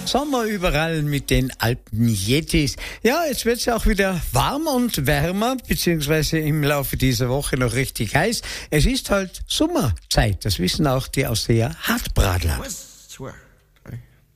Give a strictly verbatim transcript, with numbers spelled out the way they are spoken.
Sommer überall mit den Alpen-Yetis. Ja, jetzt wird es ja auch wieder warm und wärmer, beziehungsweise im Laufe dieser Woche noch richtig heiß. Es ist halt Sommerzeit, das wissen auch die Ausseher Hartbradler. Swear.